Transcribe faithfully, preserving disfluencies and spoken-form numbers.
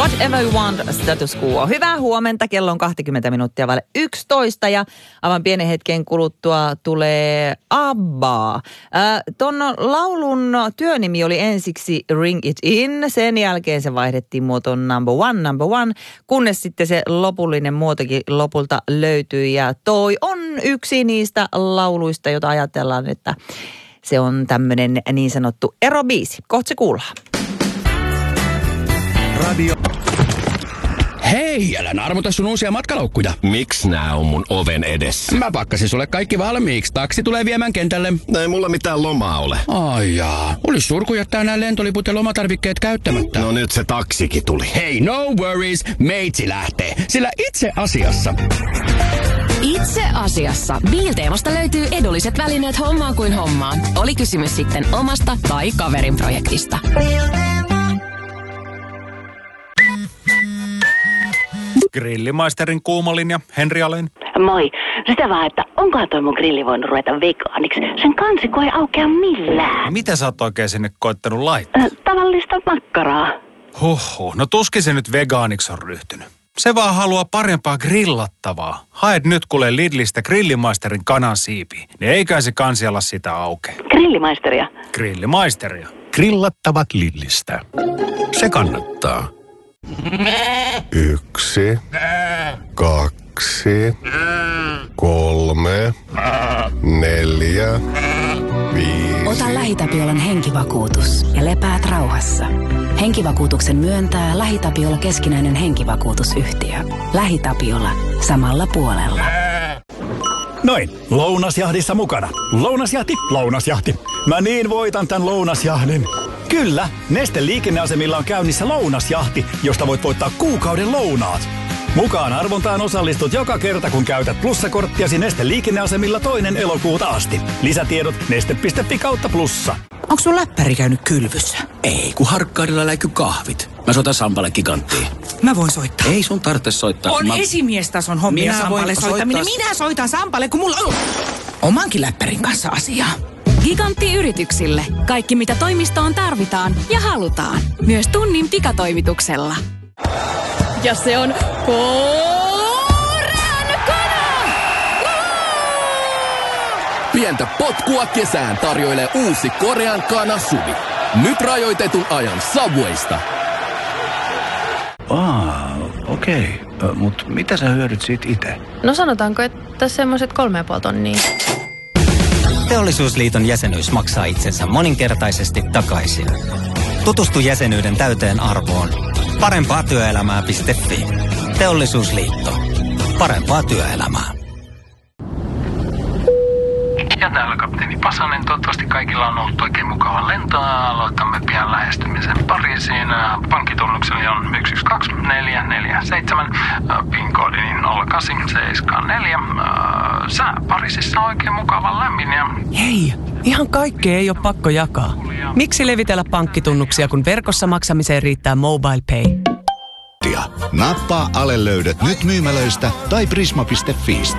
Whatever You Want, Status Quo. Hyvää huomenta, kello on kaksikymmentä minuuttia vaille yksitoista ja aivan pienen hetken kuluttua tulee ABBA. Äh, ton laulun työnimi oli ensiksi Ring It In, sen jälkeen se vaihdettiin muotoon Number One, Number One, kunnes sitten se lopullinen muotokin lopulta löytyi ja toi on yksi niistä lauluista, jota ajatellaan, että se on tämmöinen niin sanottu erobiisi. Kohta se kuullaan. Radio. Hei, älä naarmuta sun uusia matkalaukkuja. Miks nää on mun oven edessä? Mä pakkasin sulle kaikki valmiiksi. Taksi tulee viemään kentälle. Ei mulla mitään lomaa ole. Ai jaa. Olis surku jättää nää lentoliput ja lomatarvikkeet käyttämättä. No nyt se taksikin tuli. Hei, no worries. Meitsi lähtee. Sillä itse asiassa... Itse asiassa Bilteemasta löytyy edulliset välineet hommaan kuin hommaan. Oli kysymys sitten omasta tai kaverin projektista. Grillimaisterin kuumalinja, Henri Alén. Moi. Sitä vaan, että onkohan toi mun grilli voinut ruveta vegaaniksi? Sen kansikko ei aukea millään. Mitä sä oot oikein sinne koittanut laittaa? Äh, tavallista makkaraa. Huhhuh, no tuskin se nyt vegaaniksi on ryhtynyt. Se vaan haluaa parempaa grillattavaa. Haet nyt kuule Lidlistä Grillimaisterin kanansiipiä. Niin eiköhän se kansialla sitä auke. Grillimaisteria? Grillimaisteria. Grillattavat Lidlistä. Se kannattaa. Yksi, kaksi, kolme, neljä, viisi. Ota LähiTapiolan henkivakuutus ja lepäät rauhassa. Henkivakuutuksen myöntää LähiTapiola keskinäinen henkivakuutusyhtiö. LähiTapiola. Samalla puolella. Noin, lounasjahdissa mukana. Lounasjahti, lounasjahti. Mä niin voitan tän lounasjahdin. Kyllä, Neste liikenneasemilla on käynnissä lounasjahti, josta voit voittaa kuukauden lounaat. Mukaan arvontaan osallistut joka kerta, kun käytät plussakorttiasi Neste liikenneasemilla toinen elokuuta asti. Lisätiedot neste piste fi kautta plussa. Onko sun läppäri käynyt kylvyssä? Ei, kun harkkaarilla läiky kahvit. Mä soitan Sampalle Giganttiin. Mä voin soittaa. Ei sun tarvitse soittaa. On mä... esimiestason hommia Minä Sampalle soittaminen. soittaa... Minä soitan Sampalle, kun mulla on omankin läppärin kanssa asiaa. Gigantti yrityksille. Kaikki mitä toimistoon tarvitaan ja halutaan. Myös tunnin pikatoimituksella. Ja se on korean kana! Pientä potkua kesään tarjoilee uusi Korean kana Suvi. Nyt rajoitetun ajan Subwaysta. Aa, okei. Okay. Mut mitä sä hyödyt siitä itse? No sanotaanko, että semmoiset kolme ja puoli tonnia. Teollisuusliiton jäsenyys maksaa itsensä moninkertaisesti takaisin. Tutustu jäsenyyden täyteen arvoon. Parempaa työelämää piste fi. Teollisuusliitto. Parempaa työelämää. Ja täällä kapteeni Pasanen. Toivottavasti kaikilla on ollut oikein mukava lento. Aloitamme pian lähestymisen Pariisiin. Pankkitunnukseni on yksi yksi kaksi neljä neljä seitsemän. PIN-koodini nolla kahdeksan seitsemän neljä. Sää Pariisissa on oikein mukava lämmin. Ja... Hei, ihan kaikkea ei ole pakko jakaa. Miksi levitellä pankkitunnuksia, kun verkossa maksamiseen riittää Mobile Pay? Nappaa Ale löydät nyt myymälöistä tai prisma piste fi.